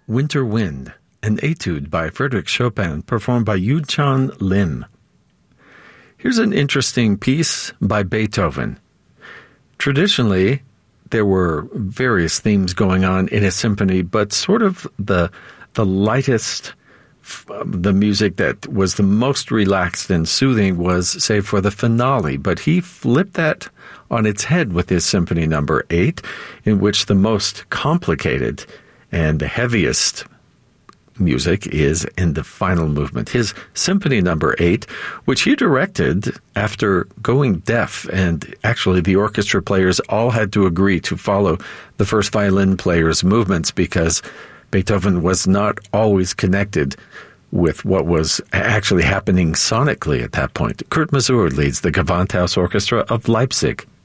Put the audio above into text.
Winter Wind, an etude by Frédéric Chopin, performed by Yu-Chan Lim. Here's an interesting piece by Beethoven. Traditionally, there were various themes going on in a symphony, but sort of the lightest, the music that was the most relaxed and soothing was, say, for the finale. But he flipped that on its head with his Symphony No. 8, in which the most complicated and the heaviest music is in the final movement. His Symphony No. 8, which he directed after going deaf, and actually the orchestra players all had to agree to follow the first violin player's movements because Beethoven was not always connected with what was actually happening sonically at that point. Kurt Masur leads the Gewandhaus Orchestra of Leipzig.